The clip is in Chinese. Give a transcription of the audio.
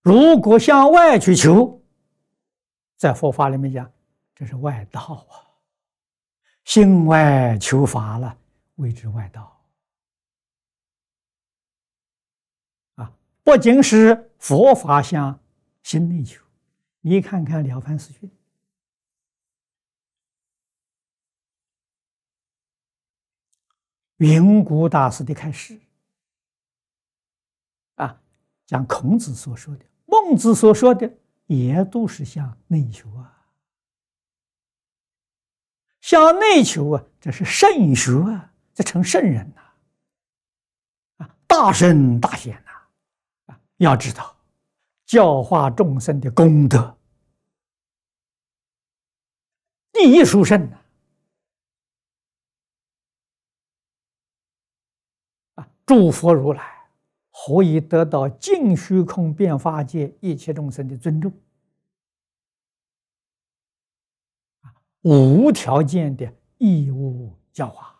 如果向外去求，在佛法里面讲，这是外道啊。心外求法了，谓之外道啊。不仅是佛法向心内求，你看看《了凡四训》，云谷大师的开示啊，讲孔子所说的、孟子所说的，也都是向内求啊。向内求啊，这是圣学啊，这成圣人呐，大圣大贤呐，要知道教化众生的功德第一殊胜呐，诸佛如来何以得到尽虚空遍法界一切众生的尊重？无条件的义务教化。